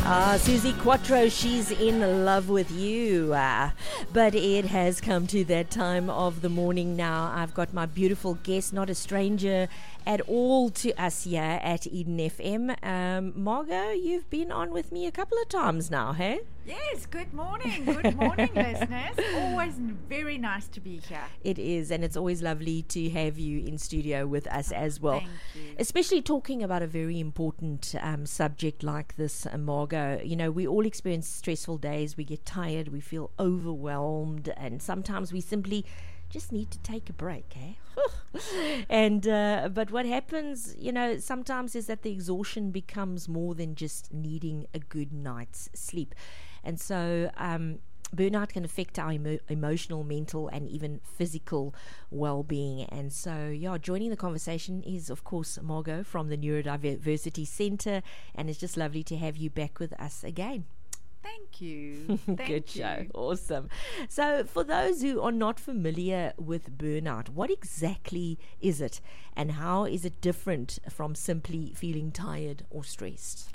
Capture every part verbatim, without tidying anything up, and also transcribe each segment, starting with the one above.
Ah, Susie Quattro, she's in love with you. Uh, but it has come to that time of the morning now. I've got my beautiful guest, not a stranger at all to us here at Eden F M. Um, Margot, you've been on with me a couple of times now, hey? Yes, good morning. Good morning, listeners. Always very nice to be here. It is, and it's always lovely to have you in studio with us as well. Thank you. Especially talking about a very important um, subject like this, uh, Margot. You know, we all experience stressful days. We get tired, we feel overwhelmed, and sometimes we simply just need to take a break, eh? and uh, but what happens, you know, sometimes is that the exhaustion becomes more than just needing a good night's sleep. And so um, burnout can affect our emo- emotional, mental, and even physical well-being. And so, yeah, joining the conversation is, of course, Margot from the Neurodiversity Centre, and it's just lovely to have you back with us again. Thank you. Thank Good you. show. Awesome. So for those who are not familiar with burnout, what exactly is it, and how is it different from simply feeling tired or stressed?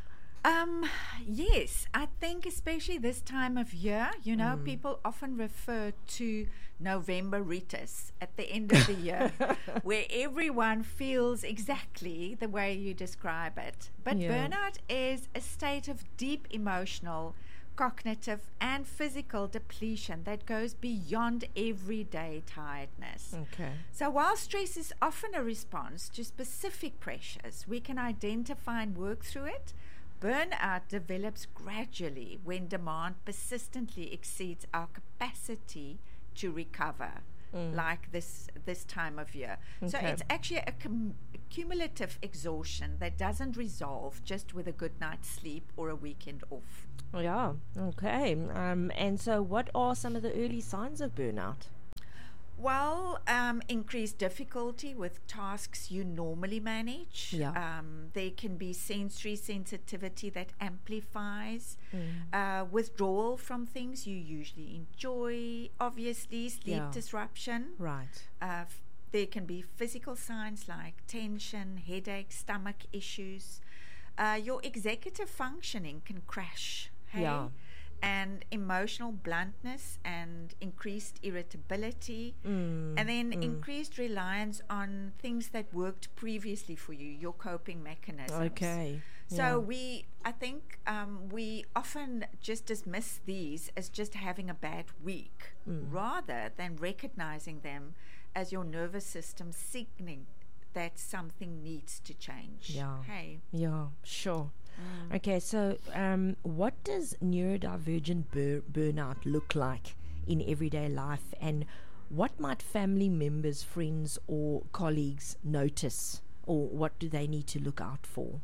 Um, yes, I think especially this time of year, you know, Mm. people often refer to Novemberitis at the end of the year, where everyone feels exactly the way you describe it. But Yeah. burnout is a state of deep emotional, cognitive, and physical depletion that goes beyond everyday tiredness. Okay. So while stress is often a response to specific pressures, we can identify and work through it. Burnout develops gradually when demand persistently exceeds our capacity to recover, Mm. like this this time of year. So Okay. it's actually a, cum- a cumulative exhaustion that doesn't resolve just with a good night's sleep or a weekend off. Yeah. Okay. Um, and so what are some of the early signs of burnout? Well, um, increased difficulty with tasks you normally manage. Yeah. Um, there can be sensory sensitivity that amplifies. Mm. Uh, withdrawal from things you usually enjoy. Obviously, sleep Yeah. disruption. Right. Uh, f- there can be physical signs like tension, headache, stomach issues. Uh, your executive functioning can crash. Hey? Yeah. And emotional bluntness and increased irritability, Mm. and then Mm. increased reliance on things that worked previously for you, your coping mechanisms. Okay. So Yeah. we, I think, um, we often just dismiss these as just having a bad week, Mm. rather than recognizing them as your nervous system signaling that something needs to change. Yeah. Hey. Yeah, sure. Mm. Okay, so um, what does neurodivergent bur- burnout look like in everyday life, and what might family members, friends, or colleagues notice, or what do they need to look out for?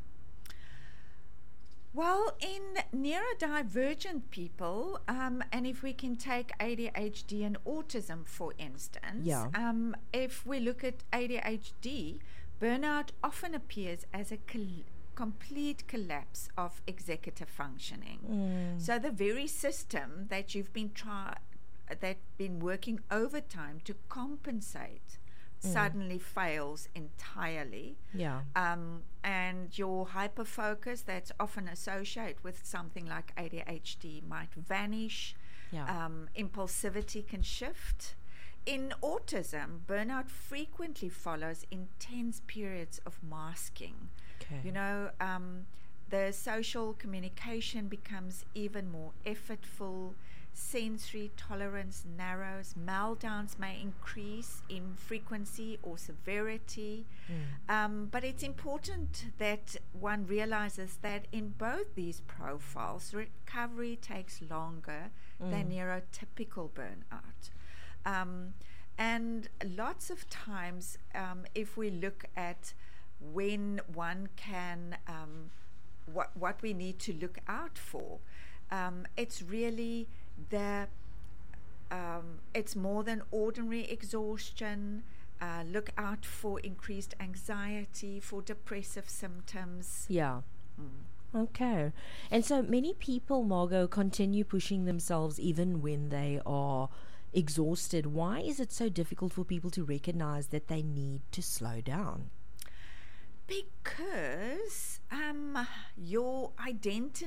Well, in neurodivergent people, um, and if we can take A D H D and autism, for instance, Yeah. um, if we look at A D H D, burnout often appears as a col- complete collapse of executive functioning. Mm. So the very system that you've been try- that been working overtime to compensate Mm. suddenly fails entirely. Yeah. Um, and your hyperfocus that's often associated with something like A D H D might vanish. Yeah. Um, impulsivity can shift. In autism, burnout frequently follows intense periods of masking. Okay. You know, um, the social communication becomes even more effortful. Sensory tolerance narrows. Meltdowns may increase in frequency or severity. Mm. Um, but it's important that one realizes that in both these profiles, recovery takes longer than Mm. neurotypical burnout. Um, and lots of times, um, if we look at when one can, um, what, what we need to look out for, um, it's really the, um, it's more than ordinary exhaustion. Uh, look out for increased anxiety, for depressive symptoms. Yeah. Mm. Okay. And so many people, Margot, continue pushing themselves even when they are exhausted. Why is it so difficult for people to recognize that they need to slow down? Because um, your identity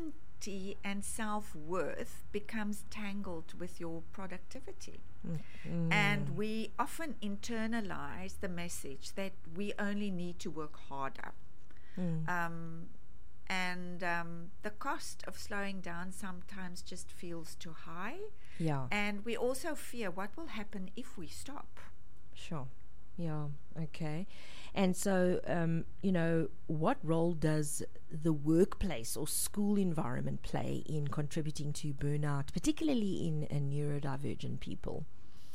identity and self-worth becomes tangled with your productivity. Mm. And we often internalize the message that we only need to work harder. Mm. Um, and um, the cost of slowing down sometimes just feels too high. Yeah. And we also fear what will happen if we stop. Sure. Yeah. Okay. And so, um, you know, what role does the workplace or school environment play in contributing to burnout, particularly in uh, neurodivergent people?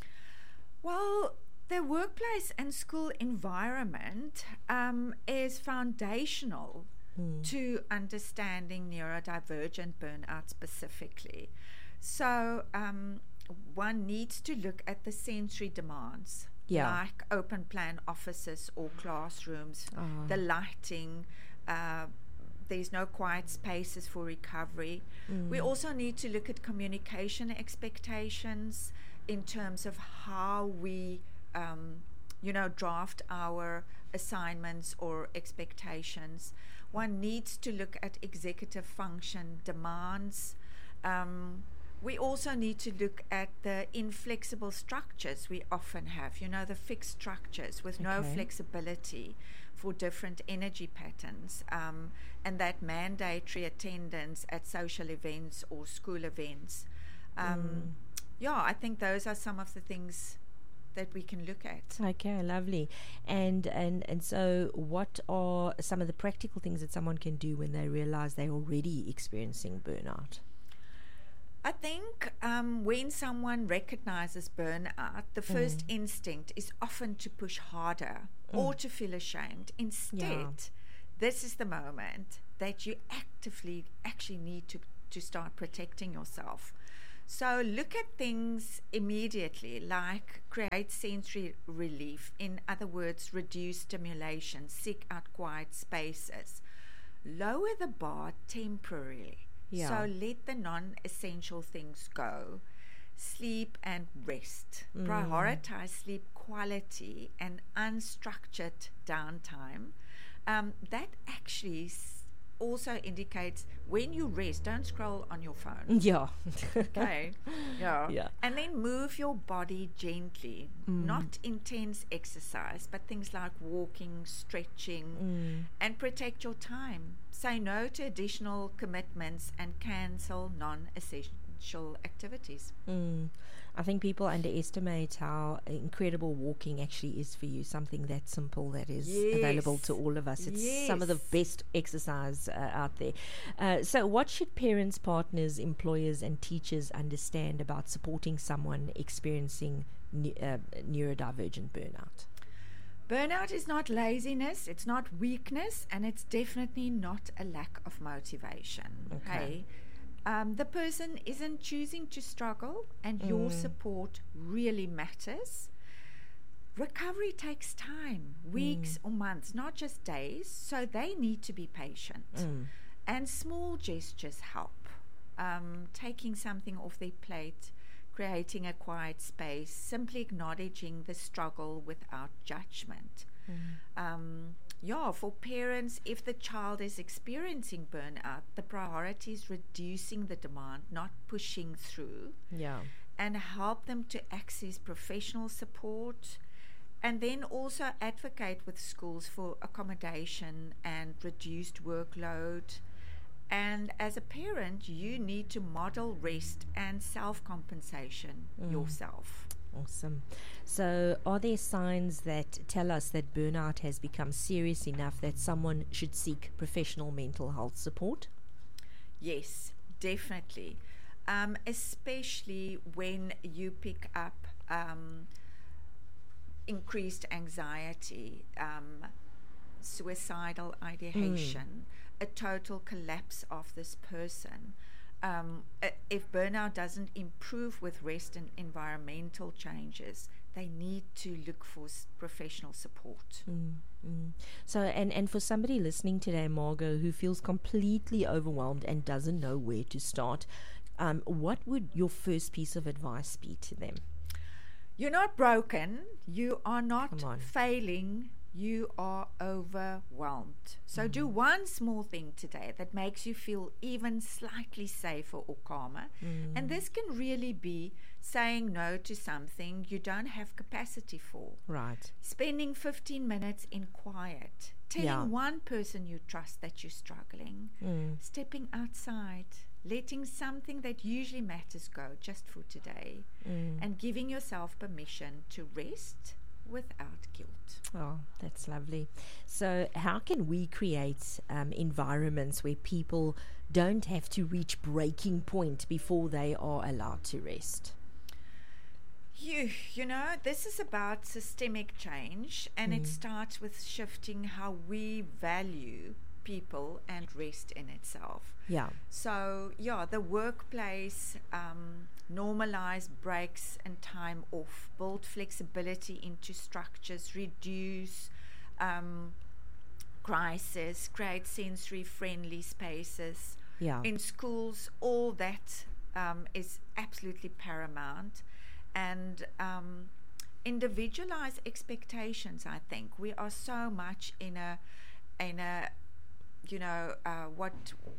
Well, the workplace and school environment um, is foundational mm. to understanding neurodivergent burnout specifically. So um, one needs to look at the sensory demands. Yeah. Like open plan offices or classrooms, uh. the lighting, uh, there's no quiet spaces for recovery. Mm. We also need to look at communication expectations in terms of how we, um, you know, draft our assignments or expectations. One needs to look at executive function demands. Um, We also need to look at the inflexible structures we often have, you know, the fixed structures with okay. no flexibility for different energy patterns, um, and that mandatory attendance at social events or school events. Um, mm. Yeah, I think those are some of the things that we can look at. Okay, lovely. And, and, and so what are some of the practical things that someone can do when they realize they're already experiencing burnout? I think um, when someone recognizes burnout, the first mm. instinct is often to push harder mm. or to feel ashamed. Instead, yeah. this is the moment that you actively actually need to, to start protecting yourself. So look at things immediately, like create sensory relief. In other words, reduce stimulation, seek out quiet spaces. Lower the bar temporarily. Yeah. So let the non-essential things go. Sleep and rest. Mm. Prioritize sleep quality and unstructured downtime. Um, that actually s- also indicates when you rest, don't scroll on your phone. Yeah. Okay. Yeah. Yeah. And then move your body gently. Mm. Not intense exercise, but things like walking, stretching, mm. and protect your time. Say no to additional commitments and cancel non-essential activities. Mm. I think people underestimate how incredible walking actually is for you, something that simple that is yes. available to all of us. It's yes. some of the best exercise uh, out there. Uh, so what should parents, partners, employers and teachers understand about supporting someone experiencing ne- uh, neurodivergent burnout? Burnout is not laziness, it's not weakness, and it's definitely not a lack of motivation. Okay. okay? Um, the person isn't choosing to struggle, and mm. your support really matters. Recovery takes time, weeks mm. or months, not just days, so they need to be patient. Mm. And small gestures help. Um, taking something off their plate, creating a quiet space, simply acknowledging the struggle without judgment. Mm. Um, yeah, for parents, if the child is experiencing burnout, the priority is reducing the demand, not pushing through. Yeah. And help them to access professional support, and then also advocate with schools for accommodation and reduced workload. And as a parent, you need to model rest and self-compensation mm. yourself. Awesome. So are there signs that tell us that burnout has become serious enough that someone should seek professional mental health support? Yes, definitely. Um, especially when you pick up um, increased anxiety, um, suicidal ideation, mm. a total collapse of this person. Um, if burnout doesn't improve with rest and environmental changes, they need to look for s- professional support. Mm, mm. So, and, and for somebody listening today, Margot, who feels completely overwhelmed and doesn't know where to start, um, what would your first piece of advice be to them? You're not broken. You are not failing you are overwhelmed. So mm. do one small thing today that makes you feel even slightly safer or calmer. Mm. And this can really be saying no to something you don't have capacity for. Right. Spending fifteen minutes in quiet. Telling yeah. one person you trust that you're struggling. Mm. Stepping outside. Letting something that usually matters go just for today. Mm. And giving yourself permission to rest without guilt. Oh, that's lovely. So how can we create um, environments where people don't have to reach breaking point before they are allowed to rest? You, you know, this is about systemic change, and mm. it starts with shifting how we value people and rest in itself. Yeah. So, yeah, the workplace, um, normalize breaks and time off, build flexibility into structures, reduce um, crisis, create sensory-friendly spaces. Yeah. In schools, all that um, is absolutely paramount. And um, individualize expectations, I think. We are so much in a, in a, you know, uh, what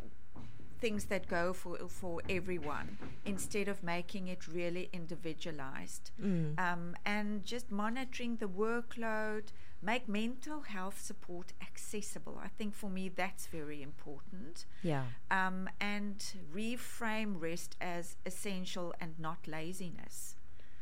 things that go for for everyone, instead of making it really individualized. Mm. Um, and just monitoring the workload, make mental health support accessible. I think for me that's very important. Yeah. Um, and reframe rest as essential and not laziness.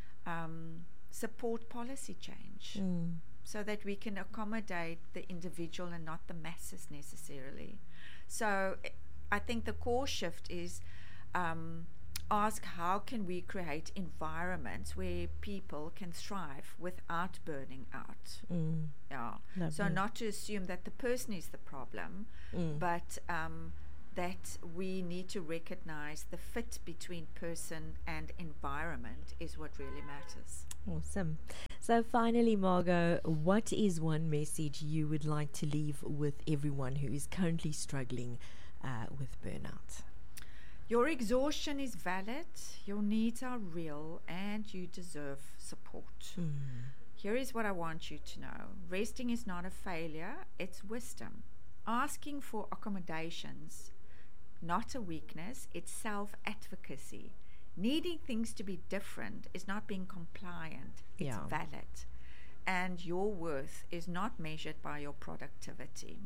Um, support policy change. Mm. So that we can accommodate the individual and not the masses necessarily. So I think the core shift is um, ask how can we create environments where people can thrive without burning out. Mm. Yeah. Lovely. So not to assume that the person is the problem, mm. but um, that we need to recognize the fit between person and environment is what really matters. Awesome. So finally, Margot, what is one message you would like to leave with everyone who is currently struggling uh, with burnout? Your exhaustion is valid, your needs are real, and you deserve support. Mm. Here is what I want you to know. Resting is not a failure, it's wisdom. Asking for accommodations, not a weakness, it's self-advocacy. Needing things to be different is not being compliant, it's yeah. valid. And your worth is not measured by your productivity.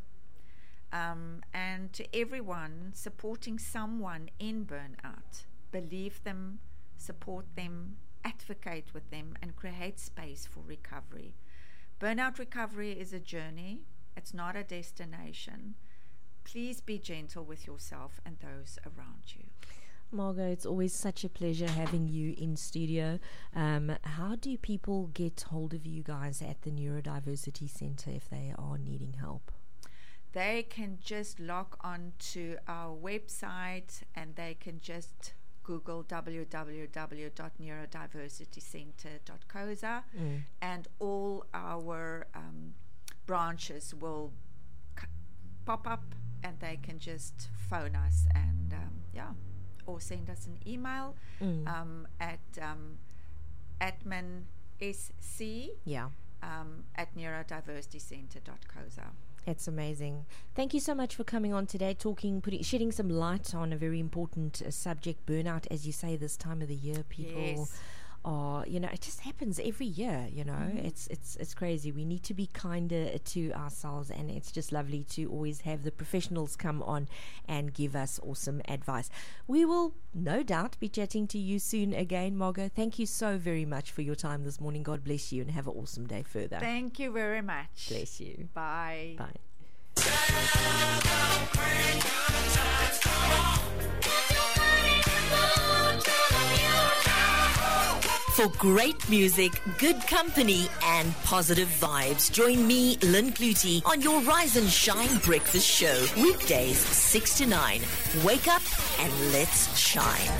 Um, and to everyone supporting someone in burnout, believe them, support them, advocate with them, and create space for recovery. Burnout recovery is a journey, it's not a destination. Please be gentle with yourself and those around you. Margot, it's always such a pleasure having you in studio. Um, how do people get hold of you guys at the Neurodiversity Center if they are needing help? They can just log on to our website and they can just Google w w w dot neurodiversity center dot c o s a mm. and all our um, branches will c- pop up and they can just phone us and um, yeah, or send us an email mm. um, at um, admin sc yeah. um, at neurodiversity center dot c o s a. It's amazing. Thank you so much for coming on today, talking, putting, shedding some light on a very important uh, subject, burnout. As you say, this time of the year, people yes. are, you know, it just happens every year. You know, mm-hmm. it's it's it's crazy. We need to be kinder to ourselves, and it's just lovely to always have the professionals come on and give us awesome advice. We will no doubt be chatting to you soon again, Margot. Thank you so very much for your time this morning. God bless you, and have an awesome day further. Thank you very much. Bless you. Bye. Bye. For great music, good company, and positive vibes, join me, Lynn Clutie, on your Rise and Shine Breakfast Show. Weekdays, six to nine. Wake up and let's shine.